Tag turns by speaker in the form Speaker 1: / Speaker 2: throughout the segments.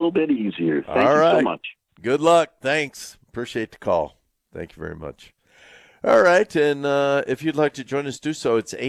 Speaker 1: little bit easier. Thank
Speaker 2: All
Speaker 1: you
Speaker 2: right.
Speaker 1: so much.
Speaker 2: Good luck. Thanks. Appreciate the call. Thank you very much. All right, and if you'd like to join us, do so. It's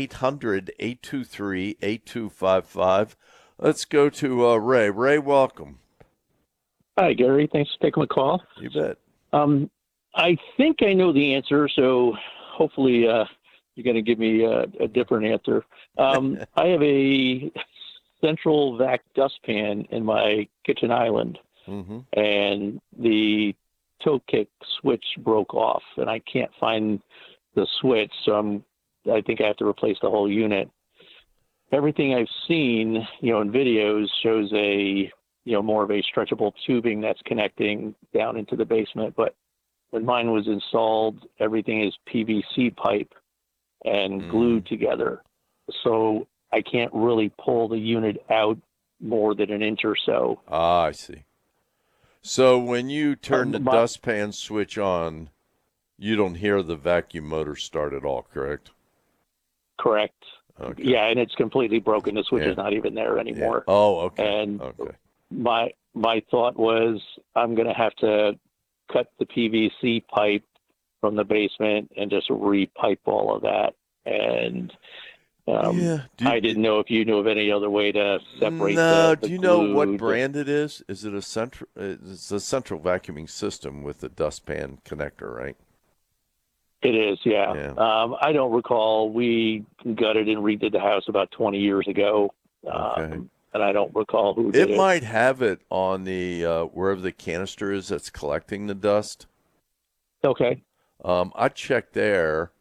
Speaker 2: 800-823-8255. Let's go to Ray. Ray, welcome.
Speaker 3: Hi, Gary. Thanks for taking my call.
Speaker 2: You bet.
Speaker 3: I think I know the answer, so hopefully you're going to give me a different answer. I have a central vac dustpan in my kitchen island, and the toe kick switch broke off, and I can't find the switch, so I think I have to replace the whole unit. Everything I've seen, in videos shows more of a stretchable tubing that's connecting down into the basement, but when mine was installed, everything is PVC pipe and glued together. So I can't really pull the unit out more than an inch or so.
Speaker 2: Ah, I see. So when you turn the dustpan switch on, you don't hear the vacuum motor start at all, correct?
Speaker 3: Correct.
Speaker 2: Okay.
Speaker 3: Yeah, and it's completely broken. The switch is not even there anymore.
Speaker 2: Yeah. Oh, okay.
Speaker 3: And my thought was I'm going to have to cut the PVC pipe from the basement and just re-pipe all of that. And I didn't know if you knew of any other way to separate the
Speaker 2: do you know what brand it is? Is it it's a central vacuuming system with a dustpan connector, right?
Speaker 3: It is, yeah. I don't recall. We gutted and redid the house about 20 years ago. And I don't recall who did it.
Speaker 2: It might have it on the wherever the canister is that's collecting the dust.
Speaker 3: Okay.
Speaker 2: I checked there.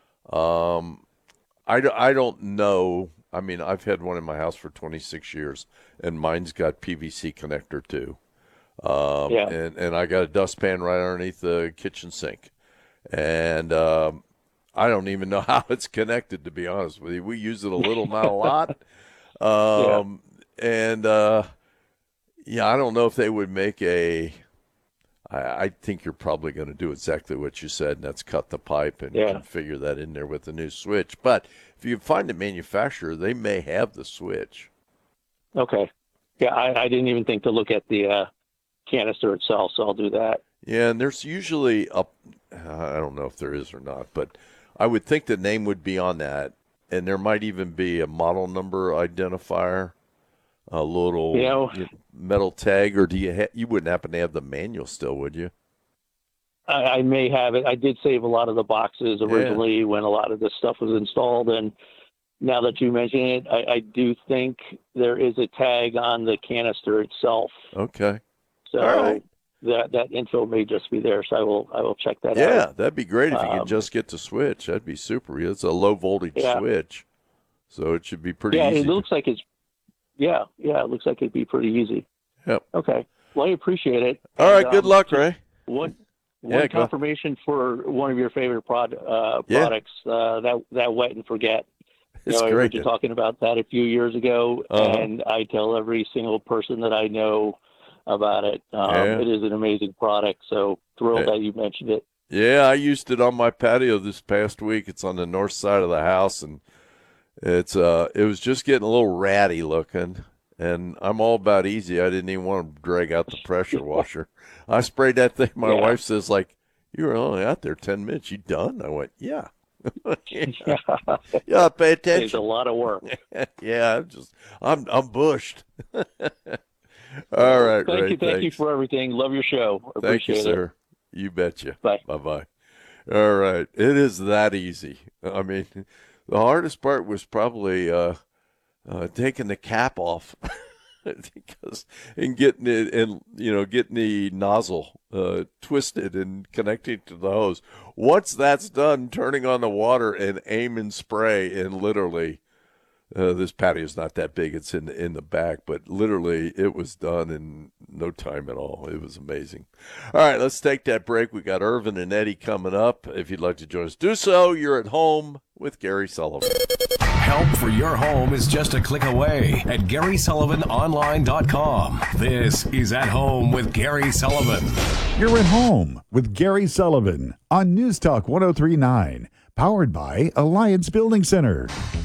Speaker 2: I don't know. I mean, I've had one in my house for 26 years, and mine's got PVC connector too. And I got a dustpan right underneath the kitchen sink. And I don't even know how it's connected, to be honest with you. We use it a little, not a lot. And, I don't know if they would make I think you're probably going to do exactly what you said, and that's cut the pipe and configure that in there with the new switch. But if you find the manufacturer, they may have the switch.
Speaker 3: Okay. Yeah, I didn't even think to look at the canister itself, so I'll do that.
Speaker 2: Yeah, and there's usually I don't know if there is or not, but I would think the name would be on that, and there might even be a model number identifier. A little metal tag, or do you wouldn't happen to have the manual still, would you?
Speaker 3: I may have it. I did save a lot of the boxes originally when a lot of this stuff was installed, and now that you mention it, I do think there is a tag on the canister itself.
Speaker 2: Okay.
Speaker 3: So that info may just be there, so I will check that out.
Speaker 2: Yeah, that'd be great if you could just get the switch. That'd be super. It's a low voltage switch, so it should be pretty easy.
Speaker 3: Yeah, it looks like it's. Yeah, it looks like it'd be pretty easy.
Speaker 2: Yep.
Speaker 3: Okay. Well, I appreciate it.
Speaker 2: All right, good luck, Ray.
Speaker 3: One confirmation for one of your favorite products, that Wet and Forget.
Speaker 2: It's
Speaker 3: I
Speaker 2: great.
Speaker 3: heard you talking about that a few years ago, and I tell every single person that I know about it. It is an amazing product, so thrilled that you mentioned it.
Speaker 2: Yeah, I used it on my patio this past week. It's on the north side of the house, and it was just getting a little ratty looking, and I'm all about easy. I didn't even want to drag out the pressure washer. I sprayed that thing. My wife says, like, you were only out there 10 minutes. You done? I went, yeah. Yeah, pay attention.
Speaker 3: It's a lot of work.
Speaker 2: Yeah, I'm bushed. All right, Ray.
Speaker 3: Thank you for everything. Love your show.
Speaker 2: Thank you, sir. You betcha.
Speaker 3: Bye.
Speaker 2: Bye-bye. All right. It is that easy. I mean, the hardest part was probably taking the cap off and getting it, and getting the nozzle twisted and connecting to the hose. Once that's done, turning on the water and aim and spray, and literally, this patio's not that big. It's in the back, but literally it was done in no time at all. It was amazing. All right, let's take that break. We got Irvin and Eddie coming up. If you'd like to join us, do so. You're at home with Gary Sullivan.
Speaker 4: Help for your home is just a click away at GarySullivanOnline.com. This is At Home with Gary Sullivan.
Speaker 5: You're at home with Gary Sullivan on News Talk 103.9, powered by Alliance Building Center.